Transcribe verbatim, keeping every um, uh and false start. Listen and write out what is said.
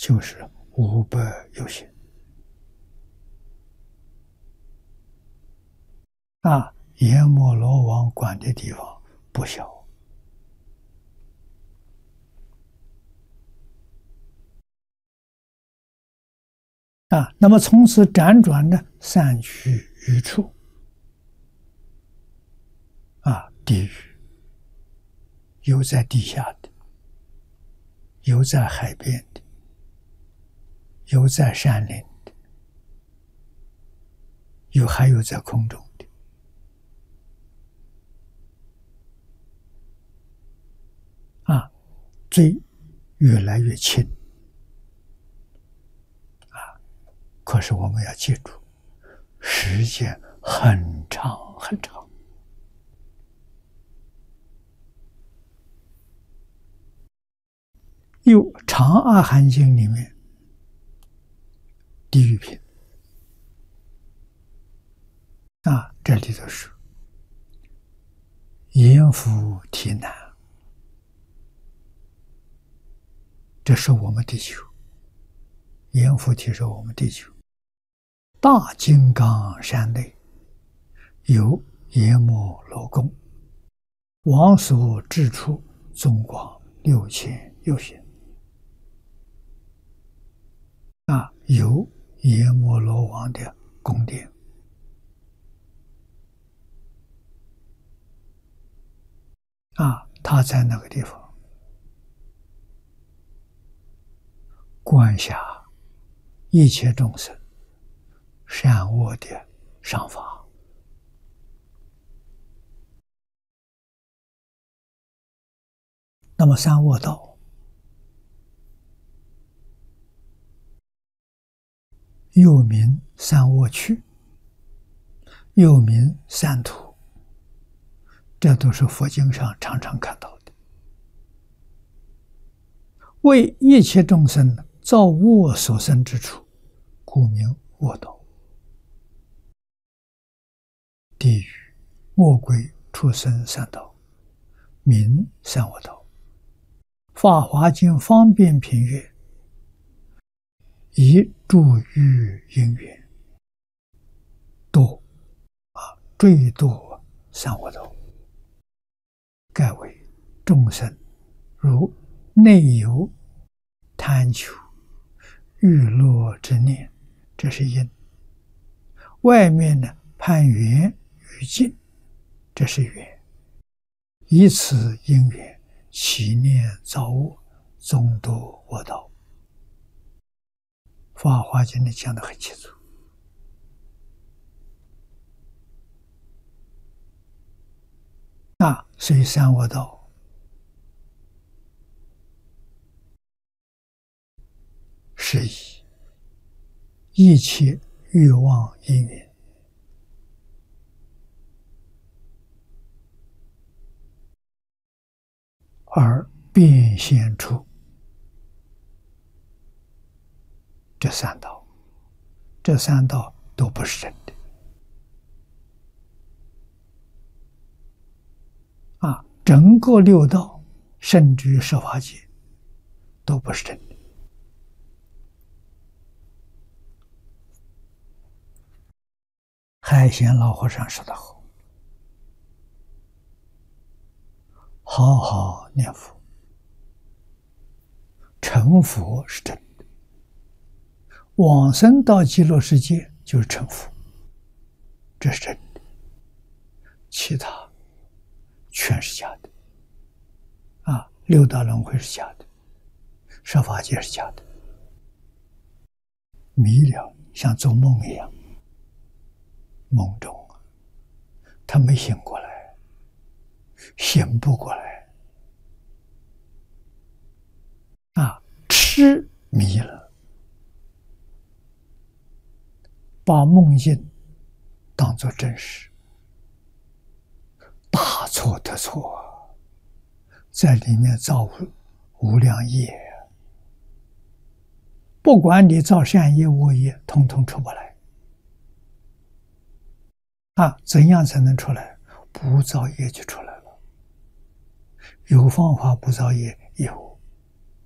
就是五百有形啊。阎摩罗王管的地方不小啊。那么从此辗转呢，散去余处啊，地狱有在地下的，有在海边的，有在山林的，有还有在空中的啊，罪越来越轻啊。可是我们要记住，时间很长很长。有《长阿含经》里面地狱品啊，这里头是阎浮提难，这是我们地球，阎浮提是我们地球。大金刚山内有阎摩罗宫，王所至处纵广六千有形啊，有阎摩罗王的宫殿啊，他在那个地方观察一切众生善恶的赏罚。那么三恶道又名三恶趣，又名三途，这都是佛经上常常看到的。为一切众生造恶所生之处，故名恶道。地狱、恶鬼、畜生三道，名三恶道。法华经方便品曰：以助于因缘，堕啊，坠堕三恶道，盖为众生如内有贪求欲乐之念，这是因；外面呢攀缘于境，这是缘。以此因缘，起念造恶，终堕恶道。法华经里讲得很清楚啊，所以三恶道是以一切欲望因缘而变现出这三道，这三道都不是真的啊！整个六道，甚至于十法界，都不是真的。海贤老和尚说得好：好好念佛，成佛是真的，往生到极乐世界就是成佛，这是真的，其他全是假的啊！六道轮回是假的，十法界是假的，迷了像做梦一样，梦中他没醒过来，醒不过来啊，痴迷了，把梦境当作真实，大错特错，在里面造无量业，不管你造善业恶业，统统出不来啊！怎样才能出来？不造业就出来了。有方法不造业？有。